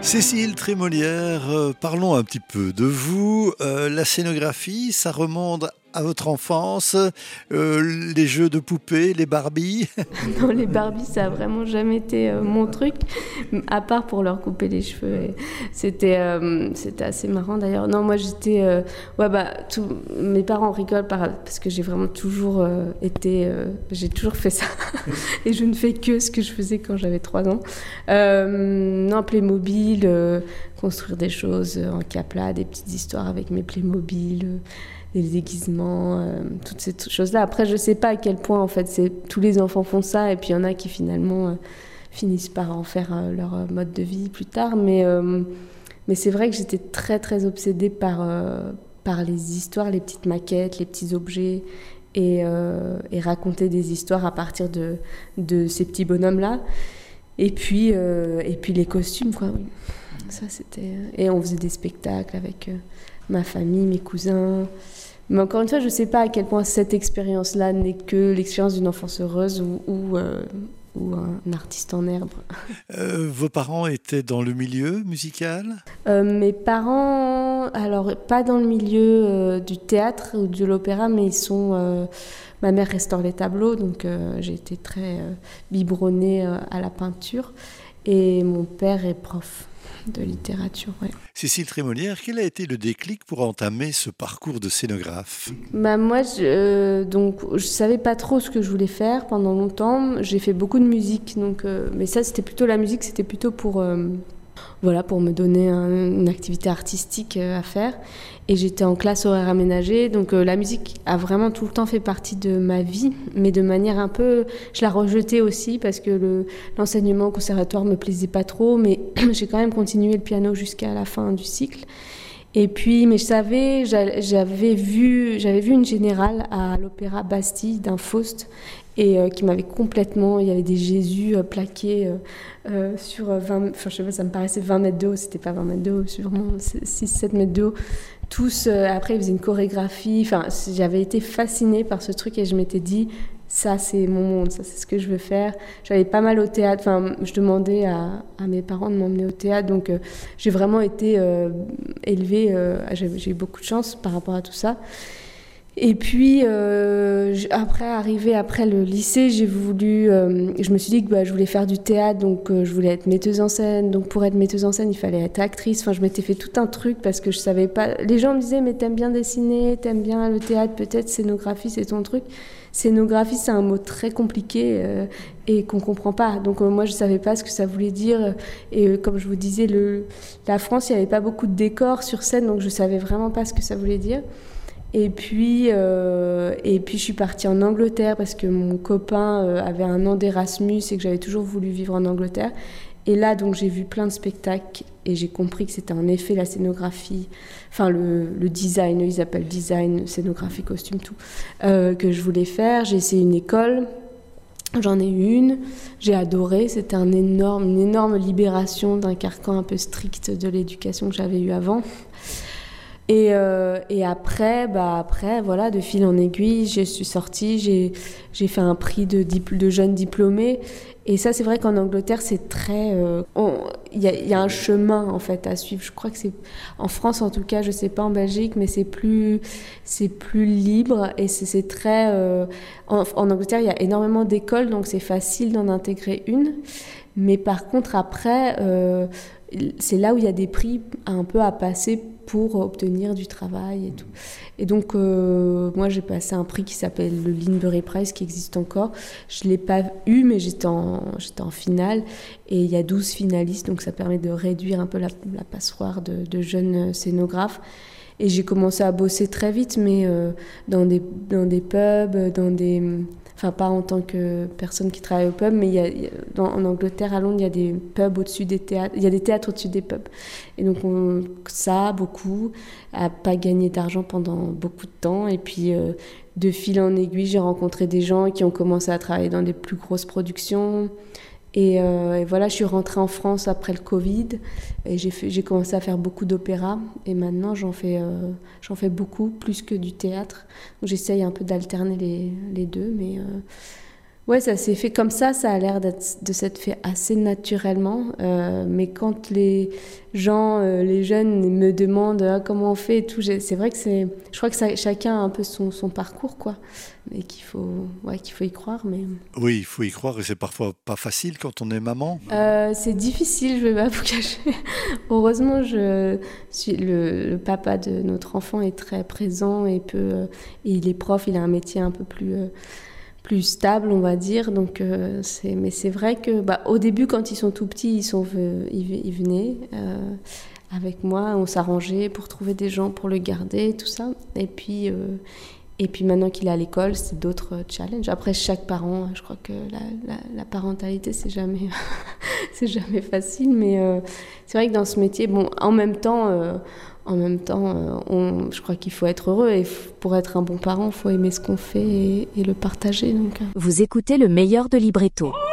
Cécile Trémolière, parlons un petit peu de vous. La scénographie, ça remonte à votre enfance, les jeux de poupées, les Barbies. Non, les Barbies, ça a vraiment jamais été mon truc, à part pour leur couper les cheveux. Et c'était assez marrant d'ailleurs. Non, moi j'étais, mes parents rigolent parce que j'ai vraiment toujours j'ai toujours fait ça, et je ne fais que ce que je faisais quand j'avais 3 ans. Non, Playmobil, construire des choses en Capla, des petites histoires avec mes Playmobil. Les déguisements, toutes ces choses-là. Après, je sais pas à quel point, en fait, tous les enfants font ça, et puis il y en a qui, finalement, finissent par en faire leur mode de vie plus tard. Mais c'est vrai que j'étais très, très obsédée par les histoires, les petites maquettes, les petits objets, et raconter des histoires à partir de ces petits bonhommes-là. Et puis les costumes, quoi, oui. Ça, c'était... Et on faisait des spectacles avec ma famille, mes cousins... Mais encore une fois, je ne sais pas à quel point cette expérience-là n'est que l'expérience d'une enfance heureuse ou un artiste en herbe. Vos parents étaient dans le milieu musical ? Mes parents, alors pas dans le milieu du théâtre ou de l'opéra, mais ma mère restaure les tableaux, donc j'ai été très biberonnée à la peinture. Et mon père est prof de littérature, ouais. Cécile Trémolière, quel a été le déclic pour entamer ce parcours de scénographe ? Moi, je savais pas trop ce que je voulais faire pendant longtemps. J'ai fait beaucoup de musique, mais ça, c'était plutôt la musique, c'était plutôt pour me donner une activité artistique à faire. Et j'étais en classe horaire aménagée, donc la musique a vraiment tout le temps fait partie de ma vie, mais de manière un peu... Je la rejetais aussi parce que l'enseignement au conservatoire me plaisait pas trop, mais j'ai quand même continué le piano jusqu'à la fin du cycle. Et puis, mais j'avais vu une générale à l'Opéra Bastille d'un Faust, et qui m'avait complètement... Il y avait des Jésus plaqués sur 20... Enfin, je sais pas, ça me paraissait 20 mètres de haut, c'était pas 20 mètres de haut, sûrement 6-7 mètres de haut. Tous, après, ils faisaient une chorégraphie. Enfin, j'avais été fascinée par ce truc, et je m'étais dit, ça, c'est mon monde, ça, c'est ce que je veux faire. J'allais pas mal au théâtre. Enfin, je demandais à mes parents de m'emmener au théâtre. Donc, j'ai vraiment été élevée. J'ai eu beaucoup de chance par rapport à tout ça. Et puis, après le lycée, je me suis dit que je voulais faire du théâtre, donc je voulais être metteuse en scène. Donc pour être metteuse en scène, il fallait être actrice. Enfin, je m'étais fait tout un truc parce que je savais pas. Les gens me disaient, mais t'aimes bien dessiner, t'aimes bien le théâtre, peut-être scénographie, c'est ton truc. Scénographie, c'est un mot très compliqué et qu'on comprend pas. Donc moi, je savais pas ce que ça voulait dire. Et comme je vous disais, la France, il y avait pas beaucoup de décors sur scène, donc je savais vraiment pas ce que ça voulait dire. Et puis je suis partie en Angleterre parce que mon copain avait un an d'Erasmus et que j'avais toujours voulu vivre en Angleterre. Et là, donc, j'ai vu plein de spectacles et j'ai compris que c'était en effet la scénographie, enfin le design, ils appellent design, scénographie, costume, tout, que je voulais faire. J'ai essayé une école, j'en ai eu une, j'ai adoré. C'était une énorme libération d'un carcan un peu strict de l'éducation que j'avais eu avant. Et après, voilà, de fil en aiguille, je suis sortie, j'ai fait un prix de jeunes diplômés. Et ça, c'est vrai qu'en Angleterre, c'est très... Il y a un chemin, en fait, à suivre. Je crois que c'est... En France, en tout cas, je sais pas en Belgique, mais c'est plus libre. Et c'est très... En Angleterre, il y a énormément d'écoles, donc c'est facile d'en intégrer une. Mais par contre, après, c'est là où il y a des prix un peu à passer pour obtenir du travail et tout. Et donc, moi, j'ai passé un prix qui s'appelle le Lindbergh Prize, qui existe encore. Je ne l'ai pas eu, mais j'étais en finale. Et il y a 12 finalistes, donc ça permet de réduire un peu la passoire de jeunes scénographes. Et j'ai commencé à bosser très vite, mais dans des pubs, enfin pas en tant que personne qui travaille au pub, mais en Angleterre, à Londres, il y a des pubs au-dessus des théâtres, il y a des théâtres au-dessus des pubs. Et donc ça, beaucoup, à pas gagner d'argent pendant beaucoup de temps. Et puis de fil en aiguille, j'ai rencontré des gens qui ont commencé à travailler dans des plus grosses productions. Et voilà, je suis rentrée en France après le Covid et j'ai commencé à faire beaucoup d'opéra. Et maintenant, j'en fais beaucoup, plus que du théâtre. Donc, j'essaye un peu d'alterner les deux, Ouais, ça s'est fait comme ça a l'air de s'être fait assez naturellement. Mais quand les gens, les jeunes me demandent comment on fait et tout, c'est vrai que je crois que chacun a un peu son parcours, quoi. Mais qu'il faut y croire. Mais... Oui, il faut y croire et c'est parfois pas facile quand on est maman. C'est difficile, je vais pas vous cacher. Heureusement, le papa de notre enfant est très présent et il est prof, il a un métier un peu plus stable, on va dire. Donc, mais c'est vrai que au début, quand ils sont tout petits, ils venaient avec moi, on s'arrangeait pour trouver des gens pour le garder, tout ça. Et puis maintenant qu'il est à l'école, c'est d'autres challenges. Après, chaque parent, je crois que la parentalité, c'est jamais, c'est jamais facile. Mais c'est vrai que dans ce métier, en même temps, je crois qu'il faut être heureux. Et pour être un bon parent, il faut aimer ce qu'on fait et le partager. Donc. Vous écoutez le meilleur de Libretto.